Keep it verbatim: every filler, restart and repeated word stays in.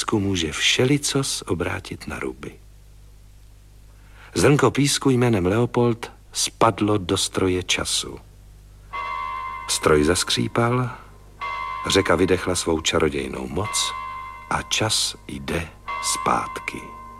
písku může všelicos obrátit na ruby. Zrnko písku jménem Leopold spadlo do stroje času. Stroj zaskřípal, řeka vydechla svou čarodějnou moc a čas jde zpátky.